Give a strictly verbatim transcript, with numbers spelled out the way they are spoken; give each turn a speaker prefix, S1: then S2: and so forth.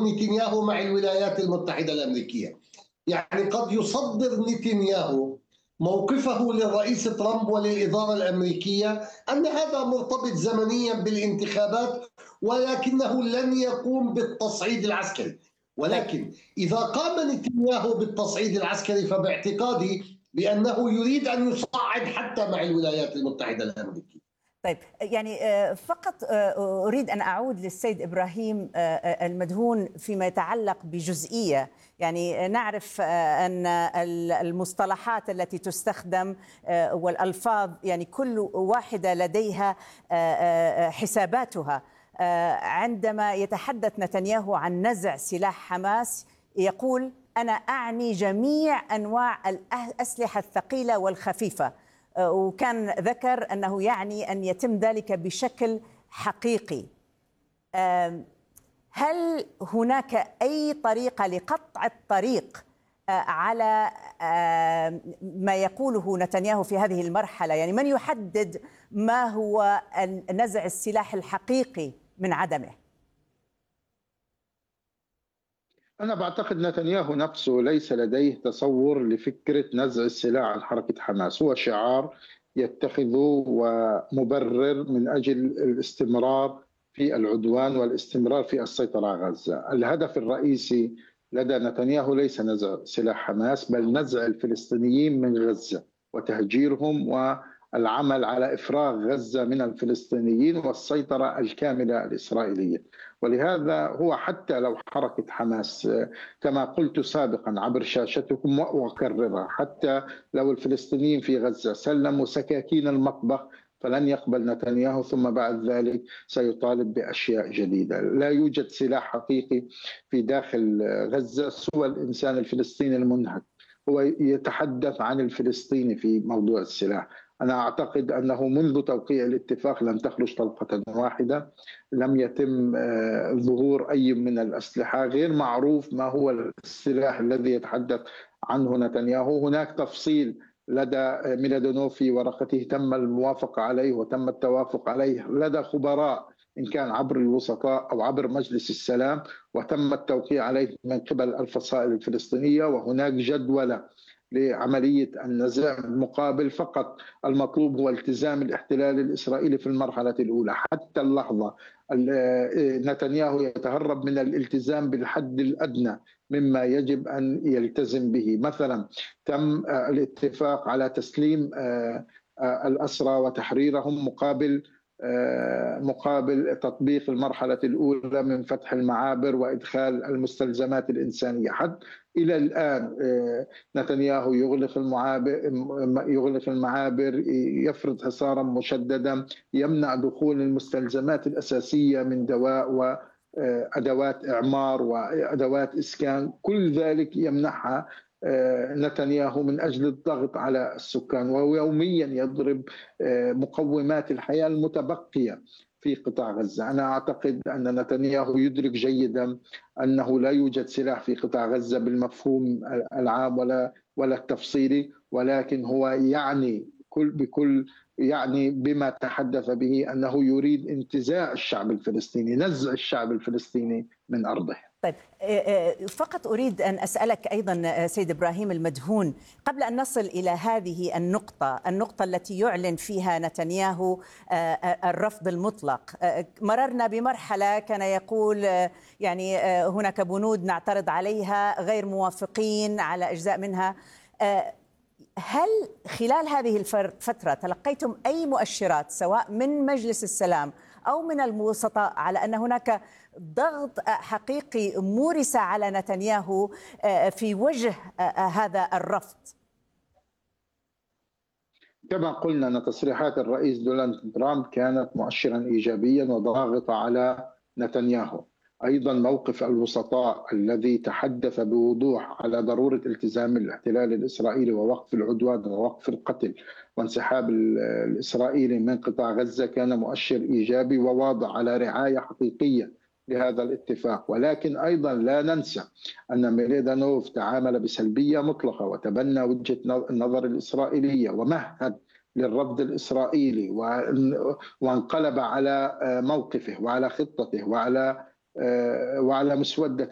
S1: نتنياهو مع الولايات المتحدة الأمريكية. يعني قد يصدر نتنياهو موقفه للرئيس ترامب وللإدارة الأمريكية أن هذا مرتبط زمنيا بالانتخابات، ولكنه لن يقوم بالتصعيد العسكري. ولكن إذا قام نتنياهو بالتصعيد العسكري فباعتقادي بأنه يريد أن يصعد حتى مع الولايات المتحدة الأمريكية.
S2: طيب، يعني فقط أريد أن أعود للسيد إبراهيم المدهون فيما يتعلق بجزئية. يعني نعرف أن المصطلحات التي تستخدم والألفاظ يعني كل واحدة لديها حساباتها. عندما يتحدث نتنياهو عن نزع سلاح حماس يقول: أنا أعني جميع أنواع الأسلحة الثقيلة والخفيفة، وكان ذكر أنه يعني أن يتم ذلك بشكل حقيقي. هل هناك أي طريقة لقطع الطريق على ما يقوله نتنياهو في هذه المرحلة؟ يعني من يحدد ما هو نزع السلاح الحقيقي من عدمه؟
S3: أنا بعتقد نتنياهو نفسه ليس لديه تصور لفكرة نزع السلاح عن حركة حماس، هو شعار يتخذه ومبرر من أجل الاستمرار في العدوان والاستمرار في السيطرة على غزة. الهدف الرئيسي لدى نتنياهو ليس نزع سلاح حماس، بل نزع الفلسطينيين من غزة وتهجيرهم والعمل على إفراغ غزة من الفلسطينيين والسيطرة الكاملة الإسرائيلية. ولهذا هو حتى لو حركة حماس كما قلت سابقا عبر شاشتكم وأكررها، حتى لو الفلسطينيين في غزة سلموا سكاكين المطبخ فلن يقبل نتنياهو، ثم بعد ذلك سيطالب بأشياء جديدة. لا يوجد سلاح حقيقي في داخل غزة سوى الإنسان الفلسطيني المنهك. هو يتحدث عن الفلسطيني في موضوع السلاح. أنا أعتقد أنه منذ توقيع الاتفاق لم تخرج طلقة واحدة، لم يتم ظهور أي من الأسلحة، غير معروف ما هو السلاح الذي يتحدث عنه نتنياهو. هناك تفصيل لدى ميلادونوف في ورقته تم الموافقة عليه وتم التوافق عليه لدى خبراء إن كان عبر الوسطاء أو عبر مجلس السلام، وتم التوقيع عليه من قبل الفصائل الفلسطينية، وهناك جدولة لعملية النزاع. مقابل فقط المطلوب هو التزام الاحتلال الإسرائيلي في المرحلة الأولى. حتى اللحظة نتنياهو يتهرب من الالتزام بالحد الأدنى مما يجب أن يلتزم به. مثلا تم الاتفاق على تسليم الأسرى وتحريرهم مقابل مقابل تطبيق المرحلة الأولى من فتح المعابر وإدخال المستلزمات الإنسانية. حتى إلى الآن نتنياهو يغلق المعابر يغلق المعابر يفرض حصارا مشددا، يمنع دخول المستلزمات الأساسية من دواء وأدوات إعمار وأدوات إسكان، كل ذلك يمنحها نتنياهو من أجل الضغط على السكان، وهو يوميا يضرب مقومات الحياة المتبقية في قطاع غزة. أنا أعتقد أن نتنياهو يدرك جيدا أنه لا يوجد سلاح في قطاع غزة بالمفهوم العام ولا ولا التفصيلي، ولكن هو يعني كل بكل يعني بما تحدث به أنه يريد انتزاع الشعب الفلسطيني، نزع الشعب الفلسطيني من أرضه.
S2: طيب، فقط أريد أن أسألك أيضا سيد إبراهيم المدهون، قبل أن نصل إلى هذه النقطة النقطة التي يعلن فيها نتنياهو الرفض المطلق، مررنا بمرحلة كان يقول يعني هناك بنود نعترض عليها، غير موافقين على أجزاء منها. هل خلال هذه الفترة تلقيتم أي مؤشرات سواء من مجلس السلام أو من الوسطاء على أن هناك ضغط حقيقي مورس على نتنياهو في وجه هذا الرفض؟
S3: كما قلنا أن تصريحات الرئيس دونالد ترامب كانت مؤشرا إيجابيا وضاغطة على نتنياهو. أيضا موقف الوسطاء الذي تحدث بوضوح على ضرورة التزام الاحتلال الإسرائيلي ووقف العدوان ووقف القتل وانسحاب الإسرائيلي من قطاع غزة كان مؤشر إيجابي وواضح على رعاية حقيقية لهذا الاتفاق. ولكن أيضا لا ننسى أن ميلادونوف تعامل بسلبية مطلقة وتبنى وجهة النظر الإسرائيلية ومهد للرفض الإسرائيلي وانقلب على موقفه وعلى خطته وعلى وعلى مسودة